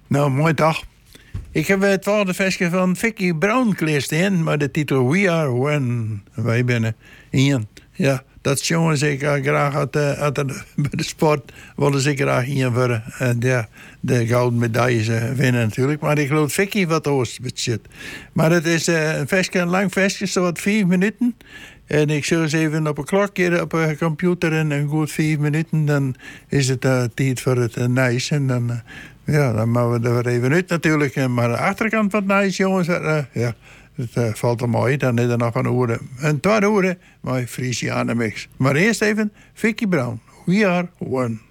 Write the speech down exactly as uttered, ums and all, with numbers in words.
Nou, mooi dag. Ik heb het tweede versje van Vicky Brown gelezen, maar de titel We Are One. Wij binnen één. Ja, dat jongen zeker graag uit, uh, uit de, bij de sport willen ze graag hier worden. En ja, de gouden medailles uh, winnen natuurlijk. Maar ik geloof Vicky wat oors shit. Maar het is uh, een versje, een lang versje, zo wat vijf minuten. En ik zul eens even op een klokje op een computer en een goed vijf minuten. Dan is het uh, tijd voor het uh, nice. En dan, uh, ja, dan mogen we er weer even uit natuurlijk. Maar de achterkant van het nice, jongens, uh, ja, het uh, valt er mooi. Dan is er nog een uur, een tweede uur, mooi Frisiane mix. Maar eerst even Vicky Brown. We Are One.